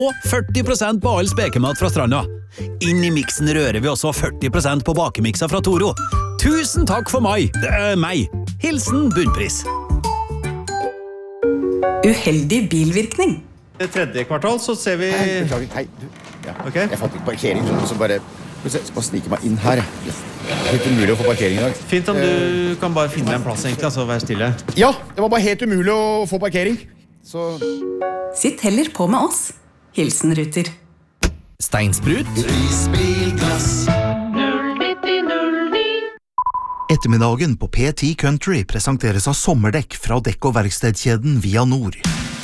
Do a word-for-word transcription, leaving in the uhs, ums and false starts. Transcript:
og førti prosent på all spekemat fra stranda. Inn i miksen rører vi også førti prosent på bakemikser fra Toro. Tusen takk for meg, det er meg. Hilsen Bunnpris. Uheldig bilvirkning. I tredje kvartal så ser vi... Hei, beklager, hei, du. Ja. Ok. Jeg fant ikke parkering, så bare... Jeg skal bare snike meg inn her. Det er helt umulig å få parkering i dag. Fint om du kan bare finne en plass egentlig, altså vær stille. Ja, det var bare helt umulig å få parkering. Så... Sitt heller på med oss. Hilsen Ruter. Steinsprut. Prisbilglass. Ettermiddagen på P ti Country presenteres av sommerdekk fra dekk- og verkstedkjeden Via Nord.